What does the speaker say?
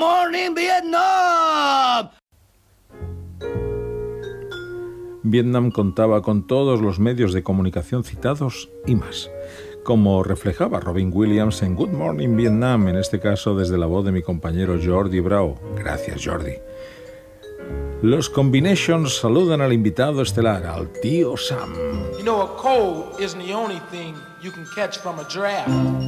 Morning Vietnam. Vietnam contaba con todos los medios de comunicación citados y más, como reflejaba Robin Williams en Good Morning Vietnam, en este caso desde la voz de mi compañero Jordi Brau. Gracias, Jordi. Los Combinations saludan al invitado estelar, al tío Sam. You know, a cold isn't the only thing you can catch from a draft.